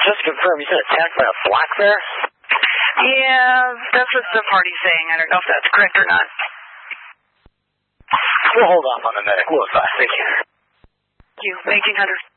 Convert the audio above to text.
Just to confirm, you said attacked by a black bear? Yeah, that's what the party's saying. I don't know if that's correct or not. We'll hold off on the medic. We'll advise. Thank you. Thank you. 1800.